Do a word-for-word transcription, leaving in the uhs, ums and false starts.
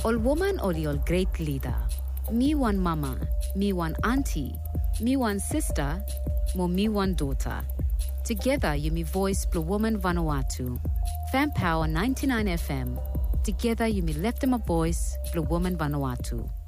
Ol woman ol ol great leader. Me one mama, me one auntie, me one sister, mo me one daughter. Together you me voice Blue Woman Vanuatu. Fan Power ninety-nine F M. Together you me left them a voice Blue Woman Vanuatu.